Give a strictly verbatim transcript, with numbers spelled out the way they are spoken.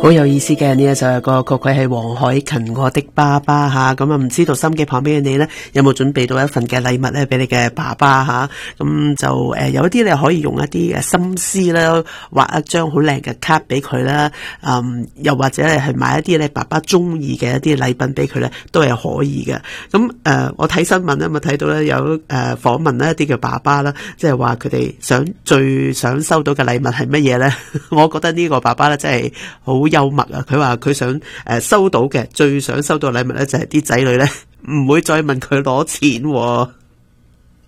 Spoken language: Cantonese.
好有意思嘅呢一首歌曲，佢係黃凱芹我的爸爸吓，咁啊唔知道心機旁邊嘅你呢，有冇準備到一份嘅禮物咧俾你嘅爸爸吓？咁就誒、呃、有一啲你可以用一啲嘅心思啦，畫一張好靚嘅卡俾佢啦，嗯，又或者係買一啲你爸爸中意嘅一啲禮品俾佢咧，都係可以嘅。咁誒、呃，我睇新聞咧，咪睇到咧有誒訪問咧一啲嘅爸爸啦，即係話佢哋想最想收到嘅禮物係乜嘢咧？我覺得呢個爸爸咧真係好幽默啊！佢話佢想誒收到嘅最想收到禮物咧就係啲仔女咧唔會再問佢攞錢喎。